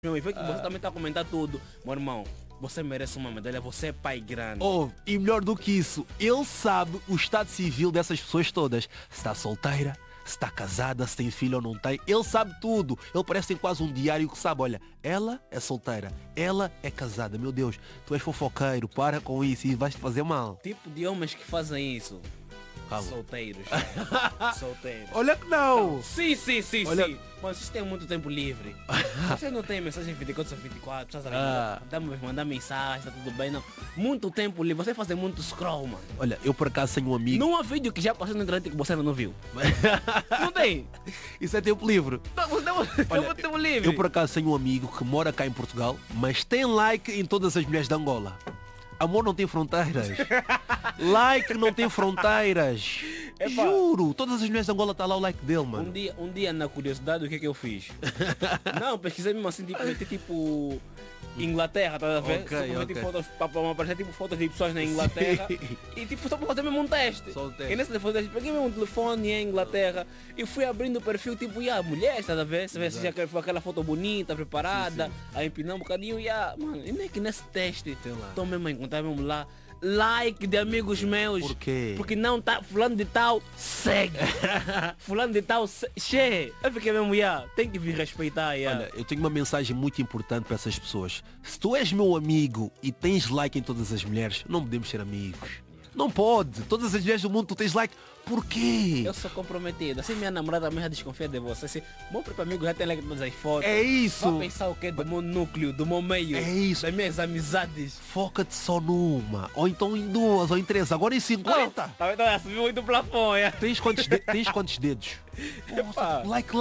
Meu, e foi que você também está a comentar tudo. Meu irmão, você merece uma medalha, você é pai grande. Oh, e melhor do que isso, ele sabe o estado civil dessas pessoas todas. Se está solteira, se está casada, se tem filho ou não tem. Ele sabe tudo. Ele parece que tem quase um diário que sabe. Olha, ela é solteira, ela é casada. Meu Deus, tu és fofoqueiro, para com isso e vais-te fazer mal. Tipo de homens que fazem isso. Calma. Solteiros. Solteiros. Olha que não. Sim. Olha- Sim. Mas vocês têm muito tempo livre. Vocês não têm mensagem 24/24, estás a ver? Mandar mensagem, está tudo bem, não. Muito tempo livre, você faz muito scroll, mano. Olha, eu por acaso tenho um amigo. Não há vídeo que já passou na internet que você não viu. Não tem? Isso é tempo livre. Olha, muito tempo livre. Eu por acaso tenho um amigo que mora cá em Portugal, mas tem like em todas as mulheres de Angola. Amor não tem fronteiras. Like não tem fronteiras. Epá. Juro, todas as mulheres de Angola tá lá o like dele, mano. Um dia na curiosidade, o que é que eu fiz? Não, pesquisei mesmo assim, tipo, meti tipo Inglaterra, tá a ver? Ok, Só que meti ok. fotos para aparecer tipo fotos de pessoas na Inglaterra e tipo só para fazer mesmo um teste. Só um teste. E nesse telefone peguei mesmo um telefone em Inglaterra e fui abrindo o perfil tipo, mulher, tá a ver? Você vê se já foi aquela foto bonita, preparada, a empinar um bocadinho, mano, e nem que nesse teste, Tem lá. tô mesmo a encontrar mesmo lá. Like de amigos meus. Por quê? Porque não tá. Fulano de tal segue. Fulano de tal che. Eu fiquei mesmo, tem que vir respeitar, Olha, eu tenho uma mensagem muito importante para essas pessoas. Se tu és meu amigo e tens like em todas as mulheres, não podemos ser amigos. Não pode. Todas as mulheres do mundo tu tens like. Por quê? Eu sou comprometido. Assim minha namorada mesmo já desconfia de você. Assim, meu próprio amigo já tem like em todas as fotos. É isso. Vai pensar o quê? Do meu núcleo, do meu meio. É isso. Das minhas amizades. Foca-te só numa. Ou então em duas, ou em três. Agora em 50. Tá vendo? Subiu muito o plafon, Tens quantos dedos? Epá. Like.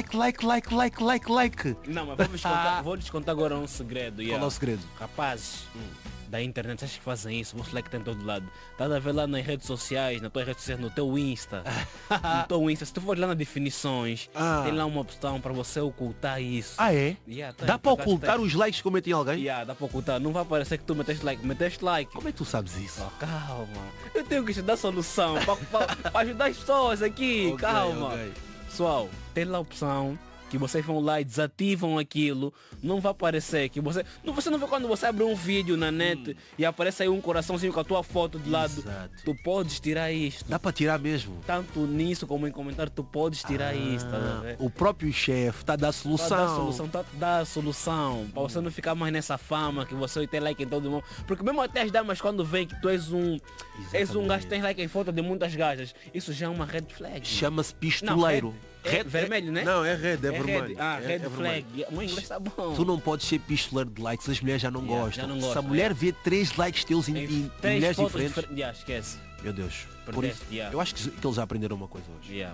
Não, mas vou lhes contar agora um segredo. Qual é o segredo? Rapazes da internet, acho que fazem isso, vou like tem em todo lado. Estás a ver lá nas redes sociais, nas tuas redes sociais, no teu Insta. No teu Insta, se tu for lá nas definições, tem lá uma opção para você ocultar isso. Ah, é? Tem, Dá para por acaso ocultar tem. os likes que cometem alguém? Dá para ocultar. Não vai aparecer que tu meteste like. Como é que tu sabes isso? Oh, calma. Eu tenho que te dar solução para ajudar as pessoas aqui. Ok, Calma. ok. Pessoal, tem lá a opção que vocês vão lá e desativam aquilo, não vai aparecer que você não vê quando você abre um vídeo na net e aparece aí um coraçãozinho com a tua foto de lado. Exato. Tu podes tirar isto. Dá para tirar mesmo? Tanto nisso como em comentário, tu podes tirar isto, tá a ver? O próprio chefe está a dar solução. Tá a dar solução, tá a dar a solução, para você não ficar mais nessa fama que você tem like em todo mundo. Porque mesmo até as damas quando veem que tu és um gajo que tem like em foto de muitas gajas, isso já é uma red flag. Chama-se pistoleiro. É vermelho, né? Não, é red, é red. vermelho. Red é flag. vermelho. O inglês está bom. Tu não podes ser pistoleiro de likes, as mulheres já não gostam. já não Se gostam, a mulher vê 3 likes teus em Três mulheres fotos diferentes, esquece. meu Deus. Por Perdeste, isso, eu acho que eles já aprenderam uma coisa hoje.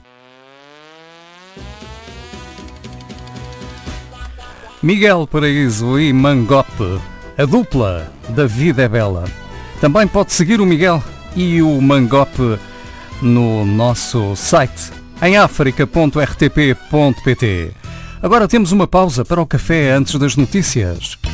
Miguel Paraíso e Mangope, a dupla da vida é bela. Também pode seguir o Miguel e o Mangope no nosso site em africa.rtp.pt. Agora temos uma pausa para o café antes das notícias.